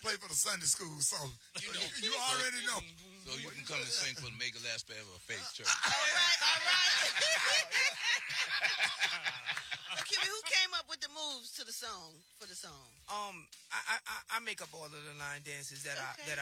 play for the Sunday school, so You know. you already know. So you can come and sing for the Make It Last Forever Faith Church. All right. So, Kimmy, who came up with the moves to the song for the song? I make up all of the line dances that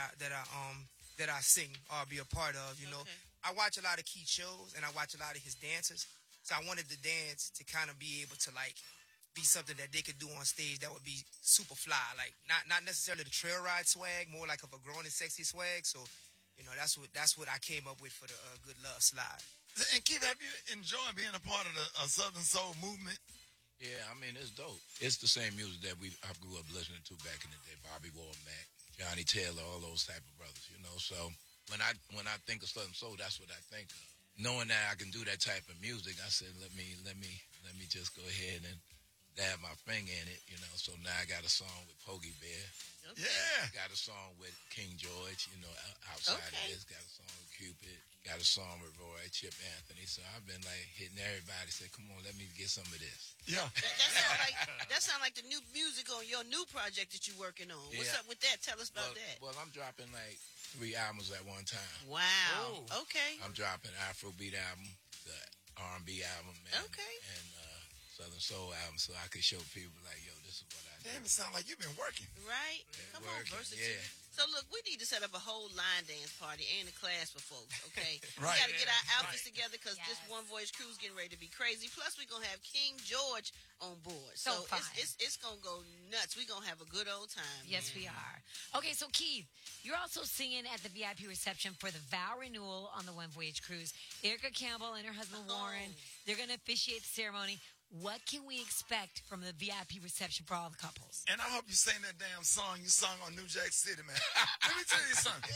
I sing or be a part of. You know, I watch a lot of Keith's shows and I watch a lot of his dances. So I wanted the dance to kind of be able to like be something that they could do on stage that would be super fly, like not necessarily the trail ride swag, more like of a grown and sexy swag. So, you know, that's what I came up with for the Good Love Slide. And Keith, have you enjoyed being a part of the Southern Soul movement? Yeah, I mean, it's dope. It's the same music that I grew up listening to back in the day. Bobby Womack, Johnny Taylor, all those type of brothers, you know. So when I think of Southern Soul, that's what I think of. Knowing that I can do that type of music, I said, let me just go ahead and dab my finger in it, you know. So now I got a song with Pogie Bear. Okay. Yeah. Got a song with King George, you know, outside of this. Got a song with Cupid. Got a song with Roy, Chip Anthony. So I've been like hitting everybody. Say, come on, let me get some of this. Yeah. That sound like the new music on your new project that you're working on. What's up with that? Tell us about that. Well, I'm dropping like 3 albums at one time. Wow. Oh. Okay. I'm dropping Afrobeat album, the R&B album, and Southern Soul album, so I could show people like, yo, this is what I do. Damn, it sound like you've been working. Right? Yeah, Come working, on, versatility. yeah. So, look, we need to set up a whole line dance party and a class for folks, okay? Right. We got to get our outfits together because this One Voyage cruise getting ready to be crazy. Plus, we're going to have King George on board. So fun. it's going to go nuts. We're going to have a good old time. Yes, we are. Okay, so Keith, you're also singing at the VIP reception for the vow renewal on the One Voyage cruise. Erica Campbell and her husband Warren, they're going to officiate the ceremony. What can we expect from the VIP reception for all the couples? And I hope you sang that damn song you sung on New Jack City, man. Let me tell you something.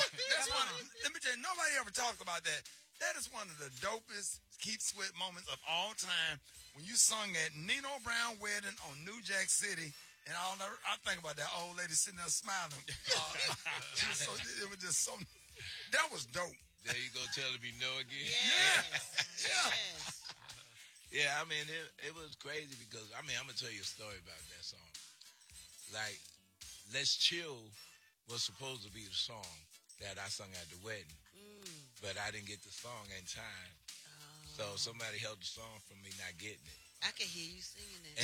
Let me tell you, nobody ever talks about that. That is one of the dopest Keith Sweat moments of all time when you sung at Nino Brown wedding on New Jack City. And I think about that old lady sitting there smiling. It was just so, that was dope. There you go, telling me no again. Yes. Yeah, I mean, it was crazy because, I mean, I'm going to tell you a story about that song. Like, Let's Chill was supposed to be the song that I sung at the wedding, but I didn't get the song in time. So somebody held the song from me not getting it. I can hear you singing it.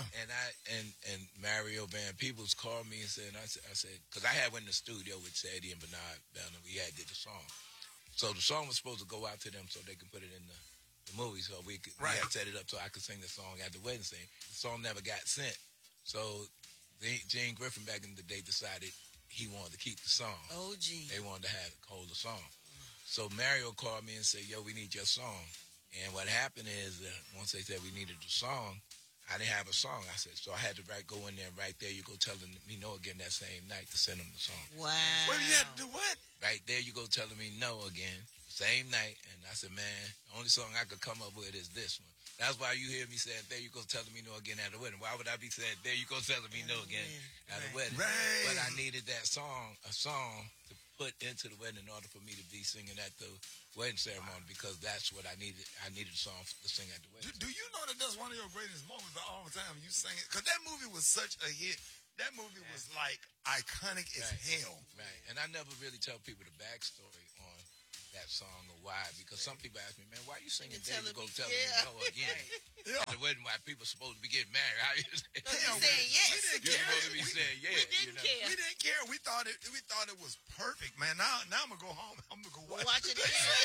And Mario Van Peebles called me and said, I said, because I had went in the studio with Sadie and Bernard Bellin, we had did the song. So the song was supposed to go out to them so they could put it in the movie, so we had set it up so I could sing the song at the wedding scene. The song never got sent. So Gene Griffin back in the day decided he wanted to keep the song. Oh, Gene. They wanted to hold the song. So Mario called me and said, yo, we need your song. And what happened is once they said we needed the song, I didn't have a song. I said, so I had to go in there and right there you go telling me no again that same night to send them the song. Wow. Well, you had to do what? Right there you go telling me no again. Same night, and I said, man, the only song I could come up with is this one. That's why you hear me saying, there you go telling me no again at the wedding. Why would I be saying, there you go telling me no again at the wedding? Right. But I needed that song, a song to put into the wedding in order for me to be singing at the wedding ceremony because that's what I needed. I needed a song to sing at the wedding. Do you know that that's one of your greatest moments of all time? You sang it. Because that movie was such a hit. That movie was like iconic as hell. Right. And I never really tell people the backstory on that song or why, because some people ask me, man, why you singing there you go telling me no again? At the wedding why people supposed to be getting married. How you saying? We didn't You're supposed to be saying yes. We didn't care. We didn't care. We thought it was perfect, man. Now I'm gonna go home. I'm gonna go watch it.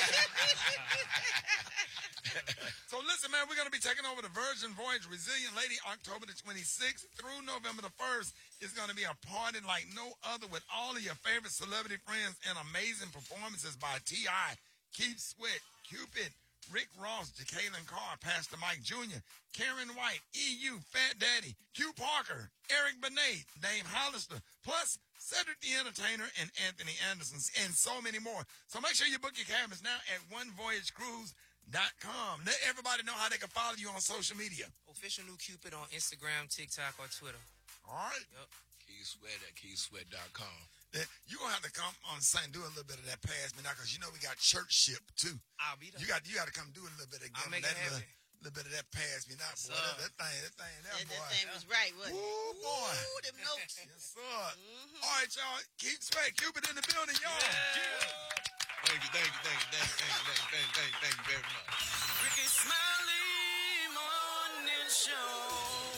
So listen, man, we're gonna be taking over the Virgin Voyage Resilient Lady October the 26th through November the 1st. It's gonna be a party like no other with all of your favorite celebrity friends and amazing performances by T.I., Keith Sweat, Cupid, Rick Ross, Jacqueline Carr, Pastor Mike Jr., Karen White, EU, Fat Daddy, Q Parker, Eric Benet, Dave Hollister, plus Cedric the Entertainer and Anthony Anderson, and so many more. So make sure you book your cabins now at onevoyagecruise.com. Let everybody know how they can follow you on social media. Official New Cupid on Instagram, TikTok, or Twitter. All right. Yep. Keith Sweat at KeithSweat.com. You're going to have to come on site and do a little bit of that pass me now because you know we got church ship too. I'll be there. You got to come do a little bit of I'll make it happen. little bit of that pass me not, boy. That thing there, boy. That thing was right, wasn't it? Ooh, boy. Ooh, them notes. Yes, sir. All right, y'all. Keep straight. Cupid in the building, y'all. Yeah. Thank you very much. Ricky Smiley Morning Show.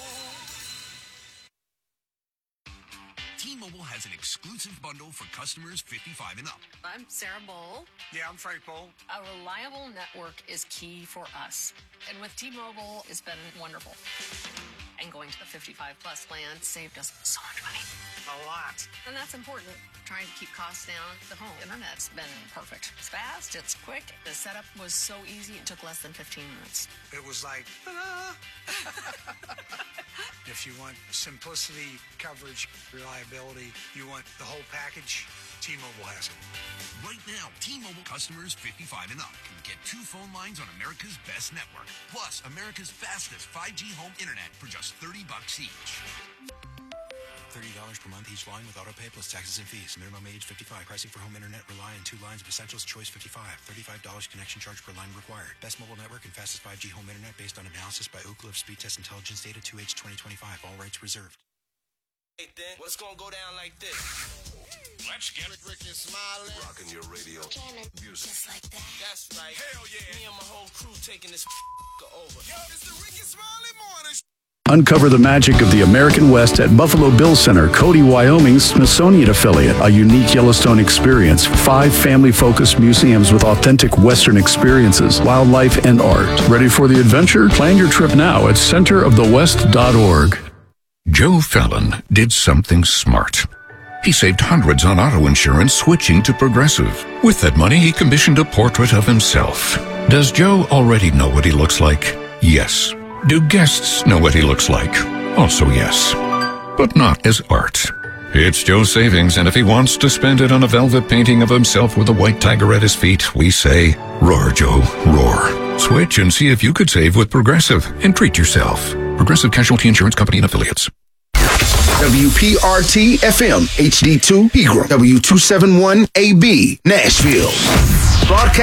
T-Mobile has an exclusive bundle for customers 55 and up. I'm Sarah Bowl. Yeah, I'm Frank Bowl. A reliable network is key for us. And with T-Mobile, it's been wonderful. And going to the 55 plus plan saved us so much money. A lot. And that's important. Trying to keep costs down. The home internet's been perfect. It's fast, it's quick. The setup was so easy, it took less than 15 minutes. It was like, ta-da! If you want simplicity, coverage, reliability, you want the whole package, T-Mobile has it. Right now, T-Mobile customers 55 and up can get 2 phone lines on America's best network, plus America's fastest 5G home internet for just $30 each. $30 per month each line with autopay plus taxes and fees. Minimum age 55. Pricing for home internet rely on 2 lines of essentials. Choice 55. $35 connection charge per line required. Best mobile network and fastest 5G home internet based on analysis by Ookla of Speed Test Intelligence data 2H 2025. All rights reserved. Hey, then, what's gonna go down like this? Let's get Ricky Smiley. Rocking your radio. Music. Just like that. That's right. Hell yeah. Me and my whole crew taking this over. Yo, it's the Ricky Smiley Morning Show. Uncover the magic of the American West at Buffalo Bill Center, Cody, Wyoming's Smithsonian affiliate. A unique Yellowstone experience. 5 family-focused museums with authentic Western experiences, wildlife, and art. Ready for the adventure? Plan your trip now at centerofthewest.org. Joe Fallon did something smart. He saved hundreds on auto insurance switching to Progressive. With that money, he commissioned a portrait of himself. Does Joe already know what he looks like? Yes. Do guests know what he looks like? Also yes. But not as art. It's Joe's savings, and if he wants to spend it on a velvet painting of himself with a white tiger at his feet, we say, roar, Joe, roar. Switch and see if you could save with Progressive and treat yourself. Progressive Casualty Insurance Company and Affiliates. WPRT FM HD2 Pegram, W271AB Nashville. Broadcast